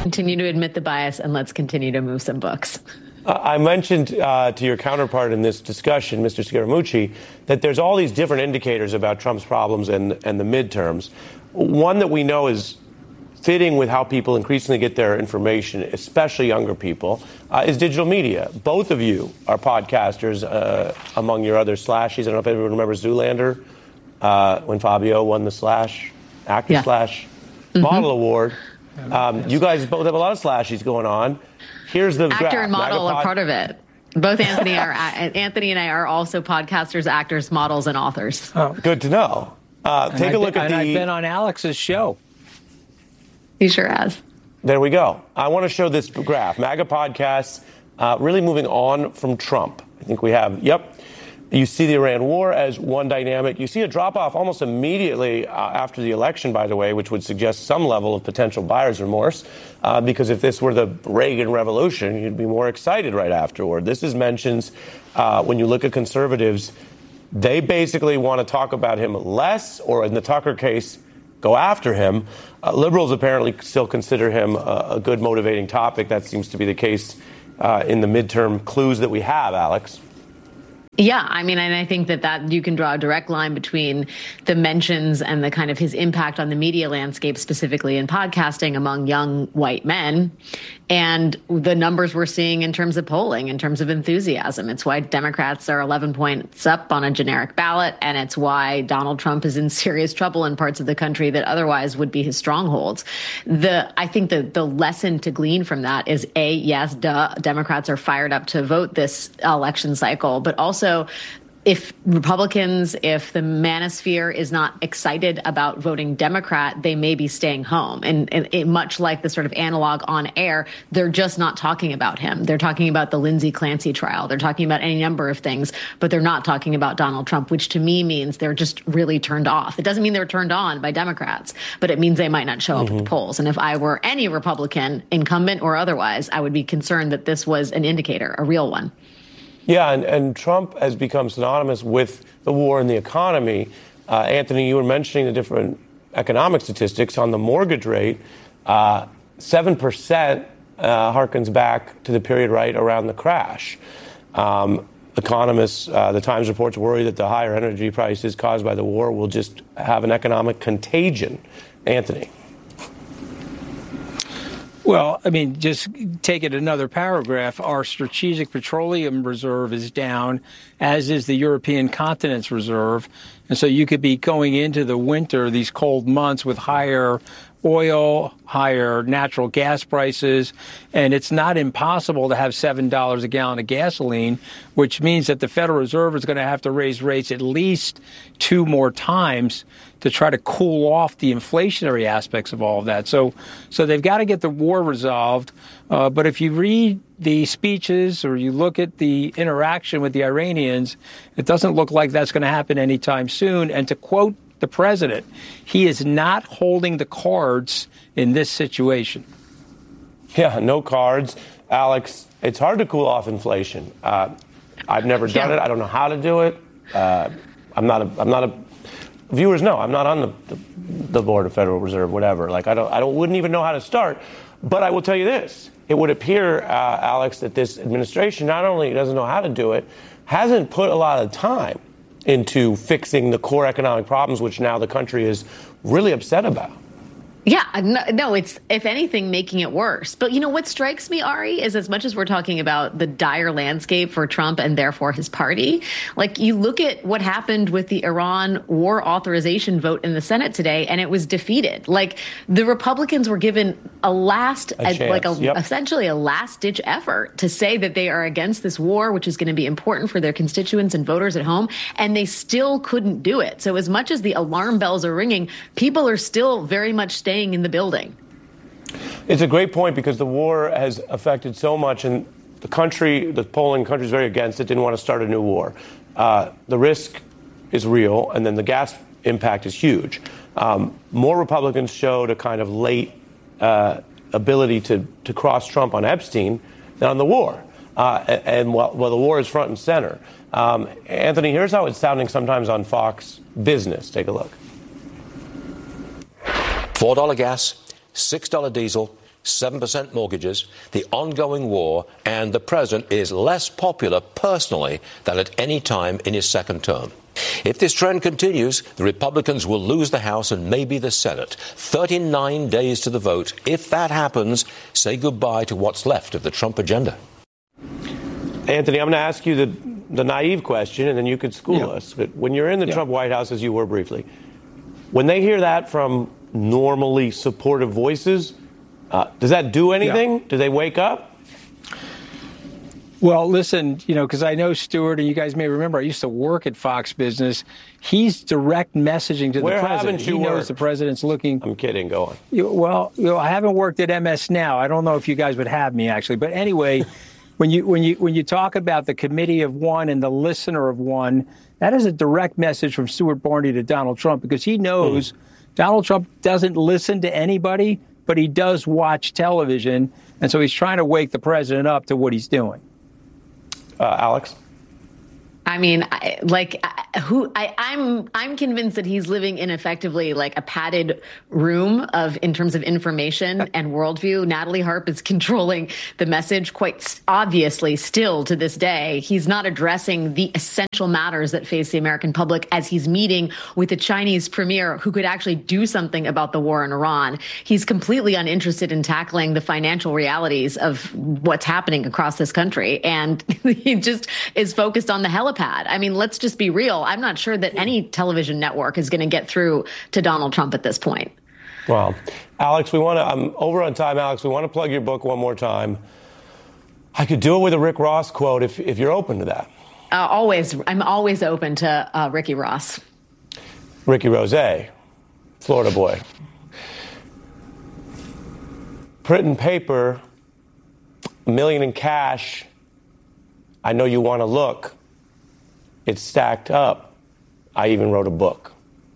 Continue to admit the bias, and let's continue to move some books. I mentioned to your counterpart in this discussion, Mr. Scaramucci, that there's all these different indicators about Trump's problems and the midterms. One that we know is fitting with how people increasingly get their information, especially younger people, is digital media. Both of you are podcasters, among your other slashies. I don't know if everyone remembers Zoolander, when Fabio won the Slash, Actor Slash Model Award. You guys both have a lot of slashies going on. Here's the actor graph. And model are part of it. Both Anthony and I are also podcasters, actors, models, and authors. Oh, good to know. Take a look at I've been on Alex's show. He sure has. There we go. I want to show this graph. MAGA podcasts really moving on from Trump. I think we have, you see the Iran war as one dynamic. You see a drop-off almost immediately after the election, by the way, which would suggest some level of potential buyer's remorse, because if this were the Reagan Revolution, you'd be more excited right afterward. This is mentions when you look at conservatives, they basically want to talk about him less, or in the Tucker case, go after him. Liberals apparently still consider him a good motivating topic. That seems to be the case in the midterm clues that we have, Alex. Yeah, I mean, and I think that you can draw a direct line between the mentions and the kind of his impact on the media landscape, specifically in podcasting among young white men, and the numbers we're seeing in terms of polling, in terms of enthusiasm. It's why Democrats are 11 points up on a generic ballot, and it's why Donald Trump is in serious trouble in parts of the country that otherwise would be his strongholds. I think the lesson to glean from that is, yes, Democrats are fired up to vote this election cycle, but also if Republicans, if the manosphere is not excited about voting Democrat, they may be staying home. And much like the sort of analog on air, they're just not talking about him. They're talking about the Lindsey Clancy trial. They're talking about any number of things, but they're not talking about Donald Trump, which to me means they're just really turned off. It doesn't mean they're turned on by Democrats, but it means they might not show up at the polls. And if I were any Republican, incumbent or otherwise, I would be concerned that this was an indicator, a real one. Yeah, and Trump has become synonymous with the war and the economy. Anthony, you were mentioning the different economic statistics on the mortgage rate. 7% harkens back to the period right around the crash. Economists, the Times reports worry that the higher energy prices caused by the war will just have an economic contagion. Anthony. Well, I mean, just take it another paragraph. Our strategic petroleum reserve is down, as is the European continent's reserve. And so you could be going into the winter, these cold months, with higher oil, higher natural gas prices, and it's not impossible to have $7 a gallon of gasoline, which means that the Federal Reserve is going to have to raise rates at least 2 more times to try to cool off the inflationary aspects of all of that. So they've got to get the war resolved. But if you read the speeches or you look at the interaction with the Iranians, it doesn't look like that's going to happen anytime soon. And to quote the president, he is not holding the cards in this situation. Yeah, no cards. Alex, it's hard to cool off inflation. I've never done it. I don't know how to do it. Viewers know I'm not on the board of Federal Reserve, whatever. Like wouldn't even know how to start. But I will tell you this: it would appear, Alex, that this administration not only doesn't know how to do it, hasn't put a lot of time into fixing the core economic problems, which now the country is really upset about. Yeah, no, it's, if anything, making it worse. But, you know, what strikes me, Ari, is as much as we're talking about the dire landscape for Trump and therefore his party, like you look at what happened with the Iran war authorization vote in the Senate today, and it was defeated. Like the Republicans were given essentially a last ditch effort to say that they are against this war, which is going to be important for their constituents and voters at home. And they still couldn't do it. So as much as the alarm bells are ringing, people are still very much staying in the building. It's a great point because the war has affected so much, and the polling country is very against it, didn't want to start a new war. The risk is real, and then the gas impact is huge. More Republicans showed a kind of late ability to cross Trump on Epstein than on the war. And while the war is front and center. Anthony, here's how it's sounding sometimes on Fox Business. Take a look. $4 gas, $6 diesel, 7% mortgages, the ongoing war, and the president is less popular personally than at any time in his second term. If this trend continues, the Republicans will lose the House and maybe the Senate. 39 days to the vote. If that happens, say goodbye to what's left of the Trump agenda. Anthony, I'm going to ask you the naive question, and then you could school us. But when you're in the Trump White House, as you were briefly, when they hear that from normally supportive voices, does that do anything? Do they wake up? Well, listen, because I know Stuart, and you guys may remember, I used to work at Fox Business. He's direct messaging to the president. He knows the president's looking. I'm kidding. Go on. Well, I haven't worked at MS Now. I don't know if you guys would have me, actually. But anyway, when you talk about the committee of one and the listener of one, that is a direct message from Stuart Barney to Donald Trump, because he knows Donald Trump doesn't listen to anybody, but he does watch television. And so he's trying to wake the president up to what he's doing. Alex? I mean, I'm convinced that he's living in effectively like a padded room in terms of information and worldview. Natalie Harp is controlling the message quite obviously still to this day. He's not addressing the essential matters that face the American public as he's meeting with the Chinese premier who could actually do something about the war in Iran. He's completely uninterested in tackling the financial realities of what's happening across this country. And he just is focused on the helipad. I mean, let's just be real. I'm not sure that any television network is going to get through to Donald Trump at this point. Well, Alex, I'm over on time, Alex. We want to plug your book one more time. I could do it with a Rick Ross quote if you're open to that. I'm always open to Ricky Ross. Ricky Rose, Florida boy. Print and paper, $1 million in cash. I know you want to look. It's stacked up. I even wrote a book.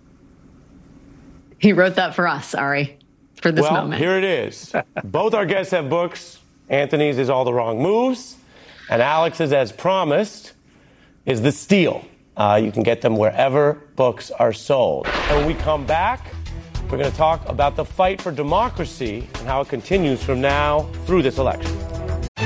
He wrote that for us, Ari, for this moment. Well, here it is. Both our guests have books. Anthony's is All the Wrong Moves, and Alex's, as promised, is The Steal. You can get them wherever books are sold. And when we come back, we're going to talk about the fight for democracy and how it continues from now through this election.